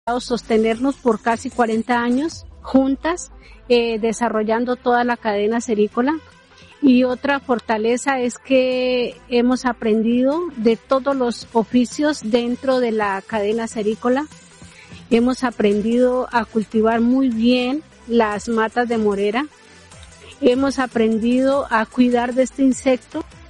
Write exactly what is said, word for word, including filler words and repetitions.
sostenernos por casi cuarenta años juntas, eh, desarrollando toda la cadena cerícola. Y otra fortaleza es que hemos aprendido de todos los oficios dentro de la cadena cerícola. Hemos aprendido a cultivar muy bien las matas de morera. Hemos aprendido a cuidar de este insecto